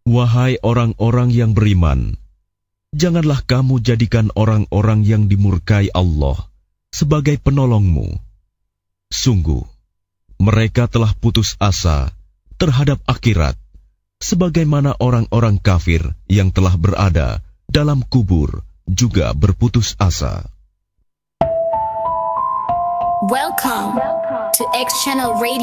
Wahai orang-orang yang beriman, janganlah kamu jadikan orang-orang yang dimurkai Allah sebagai penolongmu. Sungguh, mereka telah putus asa terhadap akhirat, sebagaimana orang-orang kafir yang telah berada dalam kubur juga berputus asa. Welcome to X Channel Radio.